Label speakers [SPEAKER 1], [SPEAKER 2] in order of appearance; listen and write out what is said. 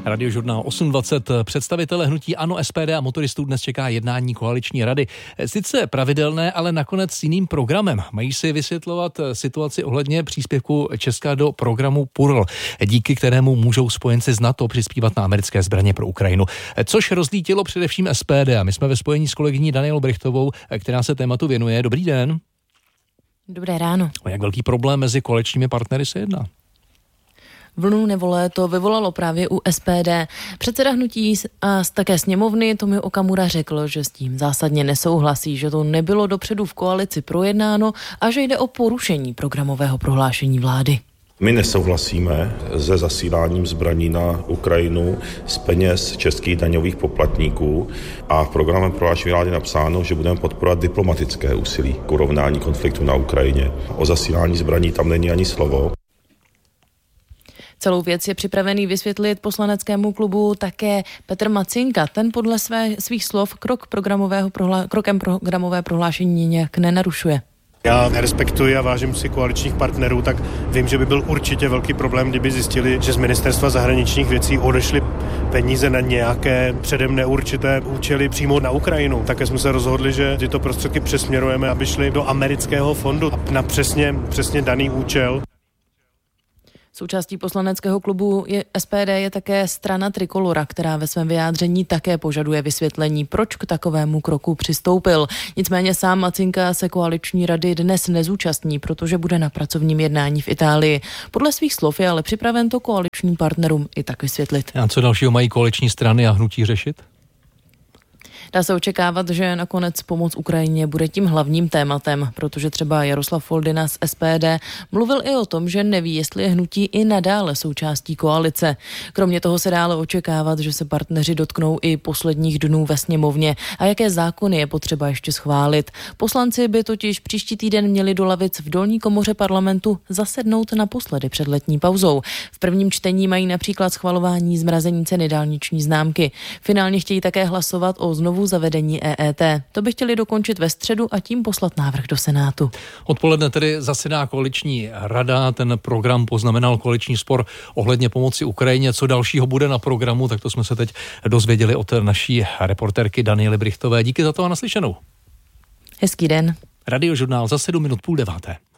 [SPEAKER 1] Radiožurnál 8.20. Představitelé hnutí ANO, SPD a motoristů dnes čeká jednání koaliční rady. Sice pravidelné, ale nakonec s jiným programem. Mají si vysvětlovat situaci ohledně příspěvku Česka do programu PURL, díky kterému můžou spojenci z NATO přispívat na americké zbraně pro Ukrajinu. Což rozlítilo především SPD. A my jsme ve spojení s kolegyní Danielou Brychtovou, která se tématu věnuje. Dobrý den.
[SPEAKER 2] Dobré ráno.
[SPEAKER 1] O jak velký problém mezi koaličními partnery se jedná?
[SPEAKER 2] Vlnu nevole to vyvolalo právě u SPD. Předseda hnutí a také sněmovny Tomio Okamura řekl, že s tím zásadně nesouhlasí, že to nebylo dopředu v koalici projednáno a že jde o porušení programového prohlášení vlády.
[SPEAKER 3] My nesouhlasíme se zasíláním zbraní na Ukrajinu z peněz českých daňových poplatníků a v programovém prohlášení vlády napsáno, že budeme podporovat diplomatické úsilí k urovnání konfliktu na Ukrajině. O zasílání zbraní tam není ani slovo.
[SPEAKER 2] Celou věc je připravený vysvětlit poslaneckému klubu také Petr Macinka. Ten podle svých slov krokem programové prohlášení nějak nenarušuje.
[SPEAKER 4] Já respektuji a vážím si koaličních partnerů, tak vím, že by byl určitě velký problém, kdyby zjistili, že z ministerstva zahraničních věcí odešly peníze na nějaké předem neurčité účely přímo na Ukrajinu. Také jsme se rozhodli, že tyto prostředky přesměrujeme, aby šly do amerického fondu na přesně daný účel.
[SPEAKER 2] Součástí poslaneckého klubu SPD je také strana Trikolora, která ve svém vyjádření také požaduje vysvětlení, proč k takovému kroku přistoupil. Nicméně sám Macinka se koaliční rady dnes nezúčastní, protože bude na pracovním jednání v Itálii. Podle svých slov je ale připraven to koaličním partnerům i tak vysvětlit.
[SPEAKER 1] A co dalšího mají koaliční strany a hnutí řešit?
[SPEAKER 2] Dá se očekávat, že nakonec pomoc Ukrajině bude tím hlavním tématem, protože třeba Jaroslav Foldyna z SPD mluvil i o tom, že neví, jestli je hnutí i nadále součástí koalice. Kromě toho se dále očekávat, že se partneři dotknou i posledních dnů ve sněmovně a jaké zákony je potřeba ještě schválit. Poslanci by totiž příští týden měli do lavic v dolní komoře parlamentu zasednout naposledy před letní pauzou. V prvním čtení mají například schvalování zmrazení ceny dálniční známky. Finálně chtějí také hlasovat o znovu zavedení EET. To by chtěli dokončit ve středu a tím poslat návrh do Senátu.
[SPEAKER 1] Odpoledne tedy zasedá koaliční rada. Ten program poznamenal koaliční spor ohledně pomoci Ukrajině. Co dalšího bude na programu, tak to jsme se teď dozvěděli od naší reportérky Daniely Brychtové. Díky za to a naslyšenou.
[SPEAKER 2] Hezký den.
[SPEAKER 1] Radiožurnál za 7 minut 8:30.